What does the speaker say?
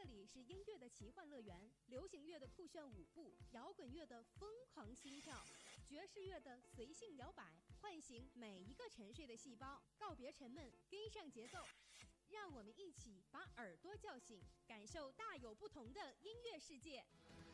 里是音乐的奇幻乐园，流行乐的酷炫舞步，摇滚乐的疯狂心跳，爵士乐的随性摇摆，唤醒每一个沉睡的细胞，告别沉闷，跟上节奏。让我们一起把耳朵叫醒，感受大有不同的音乐世界。